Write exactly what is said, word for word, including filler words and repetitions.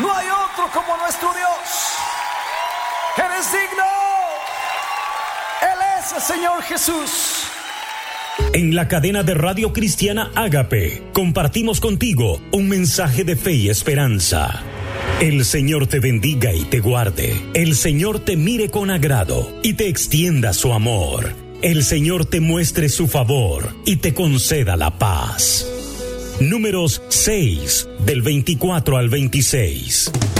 No hay otro como nuestro Dios. Eres digno. Él es el Señor Jesús. En la cadena de Radio Cristiana Ágape, compartimos contigo un mensaje de fe y esperanza. El Señor te bendiga y te guarde. El Señor te mire con agrado y te extienda su amor. El Señor te muestre su favor y te conceda la paz. Números seis, del veinticuatro al veintiséis.